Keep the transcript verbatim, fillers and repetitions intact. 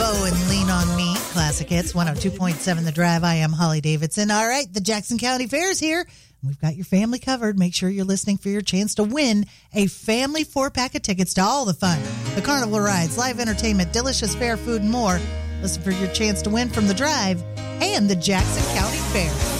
Devo and Lean on Me, classic hits, one oh two point seven The Drive. I am Holly Davidson. All right, the Jackson County Fair is here. We've got your family covered. Make sure you're listening for your chance to win a family four-pack of tickets to all the fun, the carnival rides, live entertainment, delicious fair food, and more. Listen for your chance to win from The Drive and the Jackson County Fair.